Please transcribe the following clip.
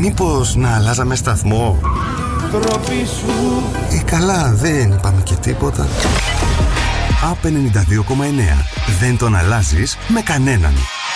Μήπως να αλλάζαμε σταθμό? Τροπή σου. Καλά, δεν είπαμε και τίποτα. ΑΠ 92,9. Δεν τον αλλάζεις με κανέναν.